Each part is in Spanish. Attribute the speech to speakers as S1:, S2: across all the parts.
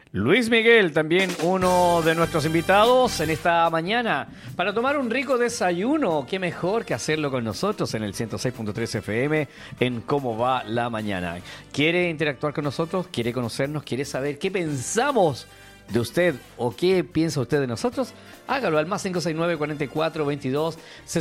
S1: Luis Miguel, también uno de nuestros invitados en esta mañana para tomar un rico desayuno. Qué mejor que hacerlo con nosotros en el 106.3 FM en Cómo va la mañana. ¿Quiere interactuar con nosotros? ¿Quiere conocernos? ¿Quiere saber qué pensamos de usted o qué piensa usted de nosotros? Hágalo al más 569 44 22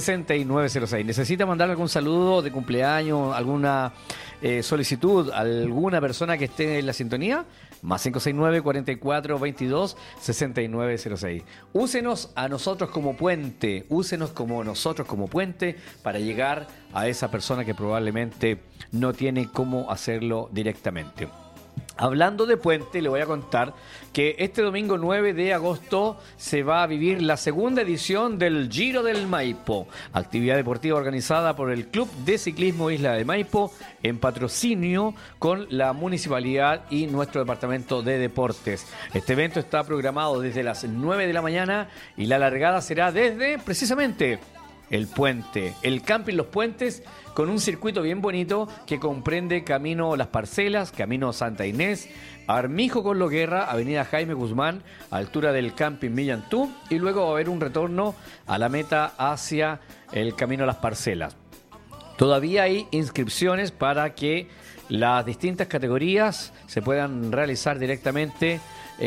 S1: 6906. ¿Necesita mandar algún saludo de cumpleaños, alguna solicitud, alguna persona que esté en la sintonía? Más 569 44 22 6906. Úsenos a nosotros como puente, úsenos como nosotros como puente para llegar a esa persona que probablemente no tiene cómo hacerlo directamente. Hablando de puente, le voy a contar que este domingo 9 de agosto se va a vivir la segunda edición del Giro del Maipo, actividad deportiva organizada por el Club de Ciclismo Isla de Maipo en patrocinio con la municipalidad y nuestro departamento de deportes. Este evento está programado desde las 9 de la mañana y la largada será desde precisamente el puente, el camping Los Puentes, con un circuito bien bonito que comprende Camino Las Parcelas, Camino Santa Inés, Armijo con Loguerra, Avenida Jaime Guzmán, altura del camping Millantú, y luego va a haber un retorno a la meta hacia el Camino Las Parcelas. Todavía hay inscripciones para que las distintas categorías se puedan realizar directamente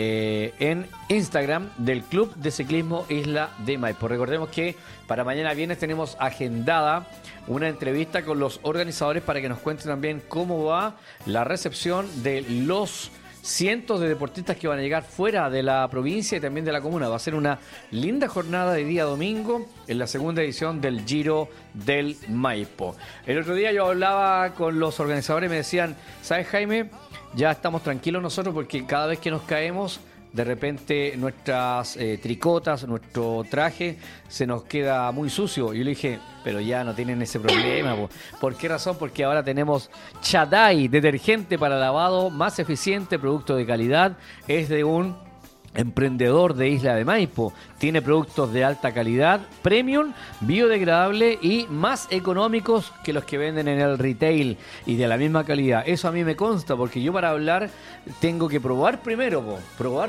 S1: en Instagram del Club de Ciclismo Isla de Maipo. Recordemos que para mañana viernes tenemos agendada una entrevista con los organizadores para que nos cuenten también cómo va la recepción de los cientos de deportistas que van a llegar fuera de la provincia y también de la comuna. Va a ser una linda jornada de día domingo en la segunda edición del Giro del Maipo. El otro día yo hablaba con los organizadores y me decían, ¿sabes, Jaime? Ya estamos tranquilos nosotros porque cada vez que nos caemos, de repente nuestras tricotas, nuestro traje se nos queda muy sucio. Y yo le dije, pero ya no tienen ese problema. ¿Por qué razón? Porque ahora tenemos Chadai, detergente para lavado más eficiente, producto de calidad. Es de un emprendedor de Isla de Maipo. Tiene productos de alta calidad, premium, biodegradable y más económicos que los que venden en el retail y de la misma calidad. Eso a mí me consta porque yo para hablar tengo que probar primero,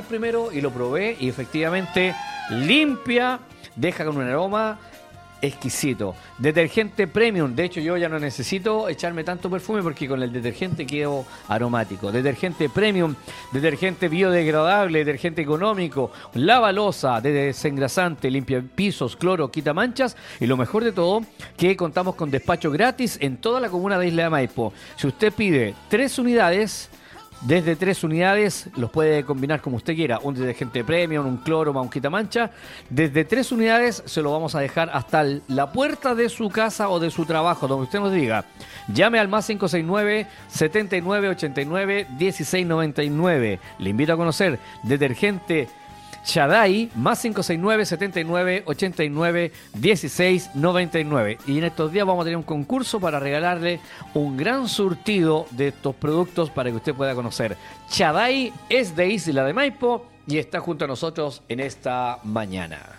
S1: y lo probé y efectivamente limpia, deja con un aroma exquisito. Detergente premium. De hecho, yo ya no necesito echarme tanto perfume porque con el detergente quedo aromático. Detergente premium, detergente biodegradable, detergente económico, lavalosa, desengrasante, limpia pisos, cloro, quita manchas. Y lo mejor de todo, que contamos con despacho gratis en toda la comuna de Isla de Maipo. Si usted pide 3 unidades, desde 3 unidades los puede combinar como usted quiera. Un detergente premium, un cloro, un quitamancha. Desde 3 unidades se lo vamos a dejar hasta la puerta de su casa o de su trabajo, donde usted nos diga. Llame al más 569 79 89 16 99. Le invito a conocer detergente Chadai, más 569 79 89 16 99. Y en estos días vamos a tener un concurso para regalarle un gran surtido de estos productos para que usted pueda conocer. Chadai es de Isla de Maipo y está junto a nosotros en esta mañana.